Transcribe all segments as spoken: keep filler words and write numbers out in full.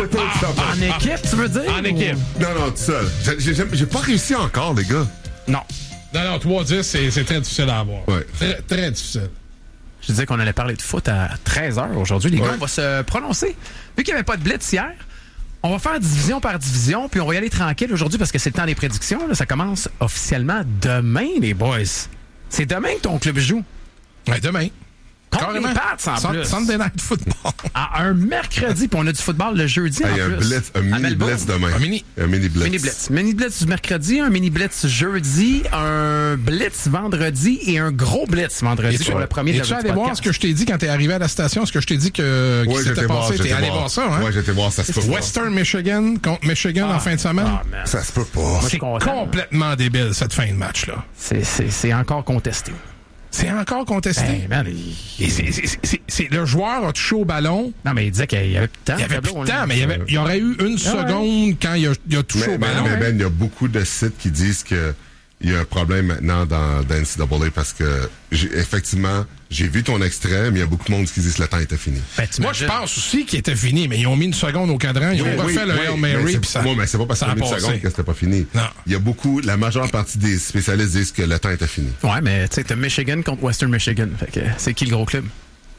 En équipe, tu veux dire? En équipe. Non, non, tout seul. J'ai, j'ai, j'ai pas réussi encore, les gars. Non. Non, non, trois dix, c'est, c'est très difficile à avoir. Ouais. Très, très difficile. Je disais qu'on allait parler de foot à treize heures aujourd'hui. Les ouais. gars, on va se prononcer. Vu qu'il n'y avait pas de blitz hier, on va faire division par division, puis on va y aller tranquille aujourd'hui parce que c'est le temps des prédictions. Là. Ça commence officiellement demain, les boys. C'est demain que ton club joue. Ouais, demain. Contre les Pats, en Sun- plus. Sunday Night Football. À un mercredi, puis on a du football le jeudi Hey, en un plus. blitz, un À mini Melbourne. blitz demain. Un mini. Un mini blitz. Mini blitz. Mini blitz du mercredi, un mini blitz jeudi, un blitz vendredi et un gros blitz vendredi Et sur le premier de Es-tu la allé voir ce que je t'ai dit quand t'es arrivé à la station? Ce que je t'ai dit que, qui Ouais, s'était j'étais voir, passé? T'es j'étais allé voir. voir ça, hein? Ouais, j'étais voir, ça se peut pas. Western Michigan contre Michigan Ah. en fin de semaine. Ah, man. Ça se peut pas. Moi, je C'est suis content. complètement débile, cette fin de match-là. C'est, c'est, c'est encore contesté. C'est encore contesté. Hey, man, il... Et c'est, c'est, c'est, c'est- le joueur a touché au ballon. Non, mais il disait qu'il y avait plus de temps. Il y avait plus tableau, de temps, là. mais il y, avait, il y aurait eu une seconde quand il a, il a touché Mais, au mais, ballon. mais Ben, il y a beaucoup de sites qui disent que il y a un problème maintenant dans, dans N C double A parce que, j'ai, effectivement, j'ai vu ton extrait, mais il y a beaucoup de monde qui disent que le temps était fini. Ben, Moi, je t'imagines? pense aussi qu'il était fini, mais ils ont mis une seconde au cadran. Ils ont Oui, refait oui, le oui, Hail mais Mary. c'est- puis ça, ouais, mais c'est pas parce ça qu'il y a a mis une passé. seconde que c'était pas fini. Non. Il y a beaucoup, la majeure partie des spécialistes disent que le temps était fini. Ouais, mais tu sais, t'as Michigan contre Western Michigan. Fait que c'est qui le gros club?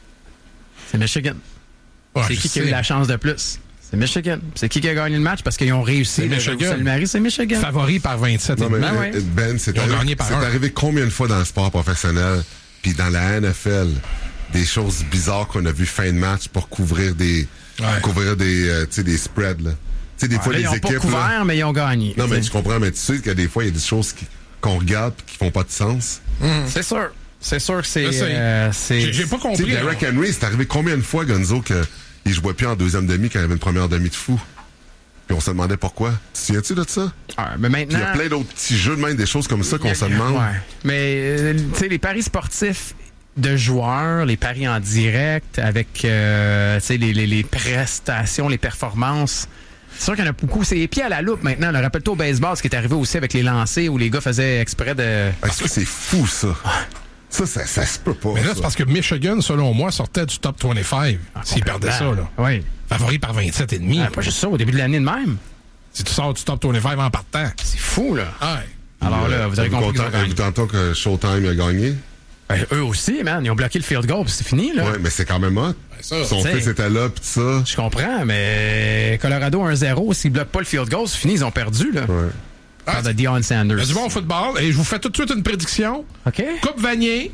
C'est Michigan. Ouais, c'est je qui qui a eu sais. la chance de plus? C'est Michigan. C'est qui qui a gagné le match parce qu'ils ont réussi. C'est le Michigan. Salut-Marie, c'est Michigan. Favori par vingt-sept. Non, mais, Ben ouais. euh, Ben, c'est Ils ont arrivé, gagné par c'est un. arrivé combien de fois dans le sport professionnel, puis dans la N F L, des choses bizarres qu'on a vu fin de match pour couvrir des, Ouais. couvrir des, euh, tu sais, des spreads, là. Tu sais, des Ouais, fois, là, les ils ont équipes, pas couvert, là, mais ils ont gagné. non, mais T'sais. tu comprends, mais tu sais que des fois, il y a des choses qui- qu'on regarde et qui font pas de sens. C'est sûr. C'est sûr que c'est... Je sais. euh, c'est... J'ai, j'ai pas Tu sais, compris. Derrick Henry, c'est arrivé combien de fois, Gonzo, qu'il jouait plus en deuxième demi quand il y avait une première demi de fou? Puis on se demandait pourquoi. Tu te souviens-tu de ça? Ah, mais Puis maintenant... il y a plein d'autres petits jeux de même, des choses comme ça qu'on se demande. Ouais. Mais, euh, tu sais, les paris sportifs de joueurs, les paris en direct avec, euh, tu sais, les, les, les prestations, les performances... C'est sûr qu'il y en a beaucoup. C'est les pieds à la loupe maintenant. Là. Rappelle-toi au baseball, ce qui est arrivé aussi avec les lancers où les gars faisaient exprès de... Ah, ça, c'est fou, ça. Ça, ça, ça se peut pas. Mais là, ça. c'est parce que Michigan, selon moi, sortait du top vingt-cinq s'ils perdaient ça, là. Oui. Favori par vingt-sept et demi. Ah, pas juste ça, au début de l'année de même. Si tu sors du top vingt-cinq en partant. C'est fou, là. Ouais. Alors là, vous avez Êtes-vous compris qu'ils ont content- gagné. êtes-vous content que Showtime a gagné? Ben, eux aussi, man. Ils ont bloqué le field goal, puis c'est fini, là. Ouais, mais c'est quand même hot. ça, Son t'sais. fils était là, pis tout ça. Je comprends, mais Colorado un zéro, s'ils bloquent pas le field goal, c'est fini, ils ont perdu, là. Ouais. Par de Deion Sanders. Il y a du bon football. Et je vous fais tout de suite une prédiction. OK? Coupe Vanier,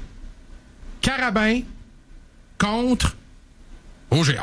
Carabin contre O G A.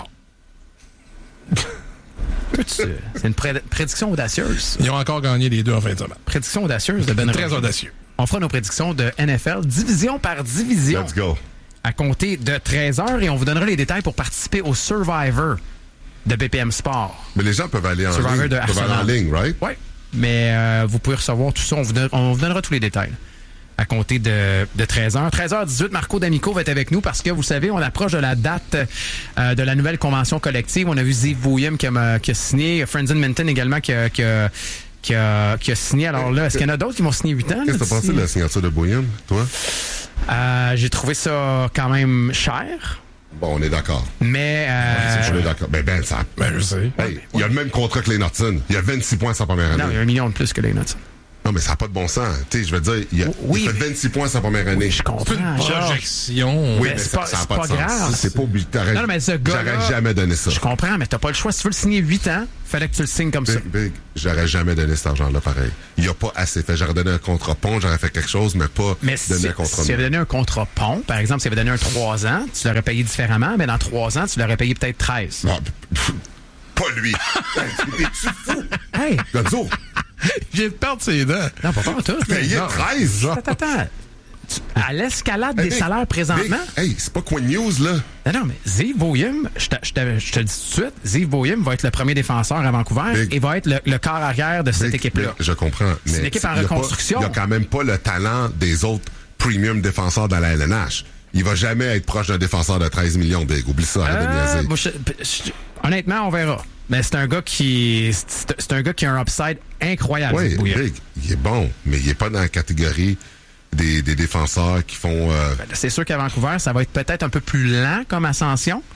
C'est une pré- prédiction audacieuse. Ils ont encore gagné les deux en fin de semaine. Prédiction audacieuse de Ben Très Roger. audacieux. On fera nos prédictions de N F L, division par division, Let's go. à compter de treize heures, et on vous donnera les détails pour participer au Survivor de B P M Sport. Mais les gens peuvent aller en Survivor ligne. de Peuvent aller en Arsenal. ligne, right? Oui, mais euh, vous pouvez recevoir tout ça. On vous, donne- on vous donnera tous les détails à compter de, de treize heures. treize heures dix-huit, Marco D'Amico va être avec nous parce que, vous savez, on approche de la date euh, de la nouvelle convention collective. On a vu Ziv Bouillem qui a, qui a signé, Frenzin Minton également qui a, qui, a, qui, a, qui a signé. Alors là, est-ce qu'il y en a d'autres qui vont signer huit ans? Qu'est-ce que là, t'as pensé d'ici? de la signature de Bouillon, toi? Euh, j'ai trouvé ça quand même cher, Bon, on est d'accord. mais... euh, On est d'accord. Ben, Ben, ça. Ben, je sais. Hey, il a le même contrat que les Norton. Il a vingt-six points sa première année. non, il y a un million de plus que les notes. Non, mais ça n'a pas de bon sens. Tu sais, je veux dire, il a, Oui. il fait vingt-six points sa première année. Je comprends. C'est une Georges. projection. Oui, Mais mais c'est ça pas- ça a c'est pas, pas de grave. sens. C'est pas obligé. T'aurais- Non, mais ce gars-là- J'aurais jamais donné ça. Je comprends, mais t'as pas le choix. Si tu veux le signer huit ans, fallait que tu le signes comme ça. Big, big, j'aurais jamais donné cet argent-là pareil. Il n'y a pas assez fait. J'aurais donné un contrat pont, j'aurais fait quelque chose, mais pas Mais donné si, un contrat si tu avais de- donné un contrat pont, par exemple, s'il avait donné un trois ans, tu l'aurais payé différemment, mais dans trois ans, tu l'aurais payé peut-être treize. Non, pff, pas lui. T'es-tu fou? Hey! Gonzo, Il vient de perdre ses dents. Non, pas pas tout. payé Non. treize. Attends, attends. Tu- À l'escalade Hey, des Big, salaires présentement. Big, hey, c'est pas Queen News, là. Non, non, mais Ziv Boyum, je te, je te- je te le dis tout de suite, Ziv Boyum va être le premier défenseur à Vancouver Big. et va être le, le corps arrière de cette Big, équipe-là. Big, je comprends. C'est mais une équipe en il y a pas- reconstruction. Il n'y a quand même pas le talent des autres premium défenseurs dans la L N H. Il va jamais être proche d'un défenseur de treize millions, Big. Oublie ça, arrête de Euh, niaiser. moi, je- je- honnêtement, on verra. Mais c'est un gars qui c'est c'est un gars qui a un upside incroyable. Oui, Ziv Boyum. Big, il est bon, mais il est pas dans la catégorie des, des défenseurs qui font... euh, C'est sûr qu'à Vancouver, ça va être peut-être un peu plus lent comme ascension,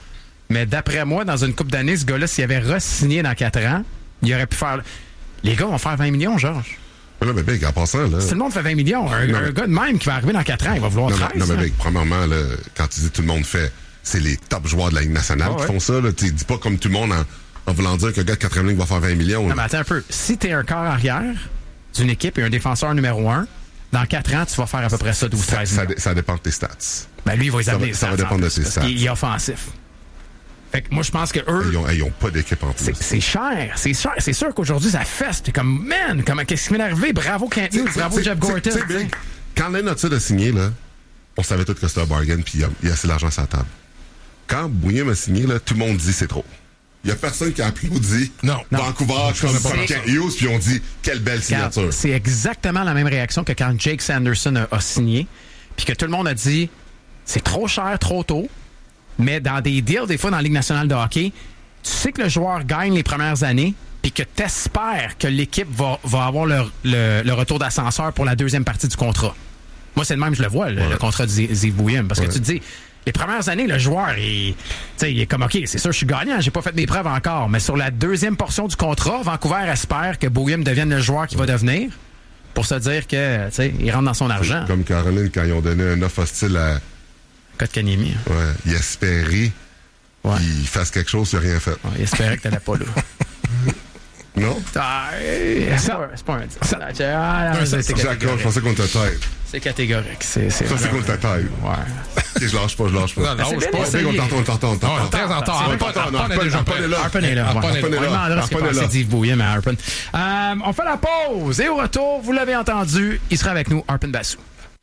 Mais d'après moi, dans une couple d'années, ce gars-là, s'il avait re-signé dans quatre ans, il aurait pu faire... Les gars vont faire vingt millions, Georges. Non, mais Big, en passant, là... Si tout le monde fait vingt millions, un, non, un gars de même qui va arriver dans quatre ans, il va vouloir non, treize. Non, mais là. Big, premièrement, là, quand tu dis tout le monde fait, c'est les top joueurs de la Ligue nationale oh, qui ouais. font ça. Là. Tu dis pas comme tout le monde en, en voulant dire qu'un gars de quatrième ligne va faire vingt millions. Non, mais attends un peu. Si t'es un corps arrière d'une équipe et un défenseur numéro un, dans quatre ans, tu vas faire à peu près ça, douze treize ça, millions. ça, ça dépend de tes stats. Ben lui, il va les Ça amener. va, ça va dépendre de ses stats. Il est offensif. Fait que moi, je pense que eux... Ils ont, ils ont pas d'équipe en plus. C'est, c'est cher, c'est cher. C'est sûr qu'aujourd'hui, ça feste. T'es comme, man, comment, qu'est-ce qui m'est arrivé? Bravo Kent Hughes, bravo T'sais, Jeff t'sais, Gorton. t'sais, Big, quand Len Hudson a signé, là, on savait tout que c'était un bargain, puis il y a, il y a assez d'argent sur la table. Quand Bouillim a signé, là, tout le monde dit c'est trop. Il y a personne qui a applaudi Non. Vancouver Non, comme, c'est- comme Kent Hughes, puis on dit quelle belle Regarde, signature. c'est exactement la même réaction que quand Jake Sanderson a, a signé, puis que tout le monde a dit c'est trop cher, trop tôt. Mais dans des deals, des fois dans la Ligue nationale de hockey, tu sais que le joueur gagne les premières années, puis que tu espères que l'équipe va, va avoir le, le, le retour d'ascenseur pour la deuxième partie du contrat. Moi, c'est le même, je le vois, le, Ouais. le contrat de Ziv Bouillim. Parce Ouais. que tu te dis, les premières années, le joueur, il, il est comme, OK, c'est sûr, je suis gagnant, j'ai pas fait mes preuves encore. Mais sur la deuxième portion du contrat, Vancouver espère que Bouillim devienne le joueur qui va devenir pour se dire que, tu sais, il rentre dans son argent. Comme Caroline, quand ils ont donné un offre hostile à... Kotkaniemi. Ouais, il espérait Ouais. qu'il fasse quelque chose, il n'a rien fait. Ouais, il espérait que t'allais pas là. Non? Ah, c'est pas, c'est pas un dix. Ah, non, Ouais, c'est ça- J'accroche, je catégorique. pensais qu'on était tête. C'est catégorique. C'est, c'est Ça, c'est vraiment- qu'on était tête. Ouais. Ok, je lâche pas, je lâche pas. Non, non, c'est je bien pas. essayé. Big, on t'entend, on t'entend, on Non, t'entend. de temps en temps. C'est Harpon- pas- Harpon non, est Harpon- déjà Harpon prêt. est là. Harpon est là. Harpon ouais. est là. Harpon est On là. demandera ce qui est Harpon est passé là. d'Yves Bouillim à Harpon. Euh, on fait la pause. Et au retour, vous l'avez entendu, il sera avec nous, Harpon Bassou.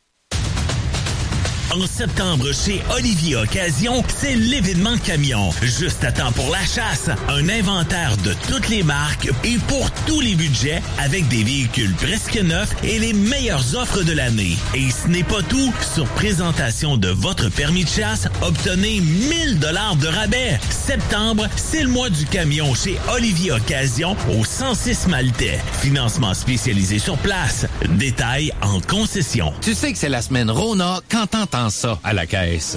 En septembre, chez Olivier Occasion, c'est l'événement camion. Juste à temps pour la chasse. Un inventaire de toutes les marques et pour tous les budgets avec des véhicules presque neufs et les meilleures offres de l'année. Et ce n'est pas tout. Sur présentation de votre permis de chasse, obtenez mille dollars de rabais. Septembre, c'est le mois du camion chez Olivier Occasion au cent six Maltais. Financement spécialisé sur place. Détails en concession. Tu sais que c'est la semaine Rona quand t'entends ça à la caisse.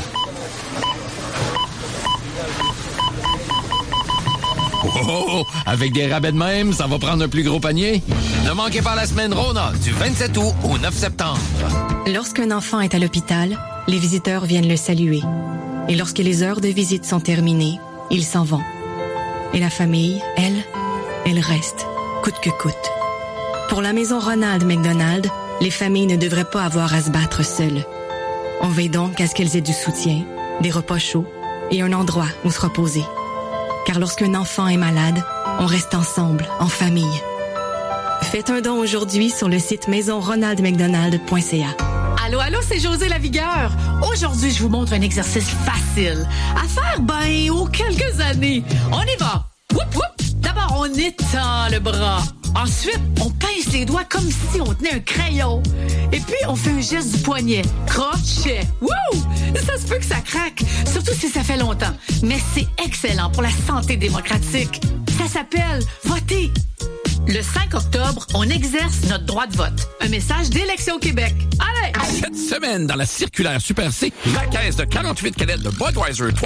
Oh, oh, oh, avec des rabais de même, ça va prendre un plus gros panier. Ne manquez pas la semaine Rona du vingt-sept août au neuf septembre. Lorsqu'un enfant est à l'hôpital, les visiteurs viennent le saluer. Et lorsque les heures de visite sont terminées, ils s'en vont. Et la famille, elle, elle reste, coûte que coûte. Pour la maison Ronald McDonald, les familles ne devraient pas avoir à se battre seules. On veille donc à ce qu'elles aient du soutien, des repas chauds et un endroit où se reposer. Car lorsqu'un enfant est malade, on reste ensemble, en famille. Faites un don aujourd'hui sur le site maison ronald mcdonald point c a. Allô, allô, c'est José Lavigueur. Aujourd'hui, je vous montre un exercice facile à faire, ben, aux quelques années. On y va. Whoop, whoop. D'abord, on étend le bras. Ensuite, on pince les doigts comme si on tenait un crayon. Et puis, on fait un geste du poignet. Crochet. Wouh! Ça se peut que ça craque, surtout si ça fait longtemps. Mais c'est excellent pour la santé démocratique. Ça s'appelle voter. Le cinq octobre, on exerce notre droit de vote. Un message d'Élection Québec. Allez! Cette semaine, dans la circulaire Super C, la caisse de quarante-huit canettes de Budweiser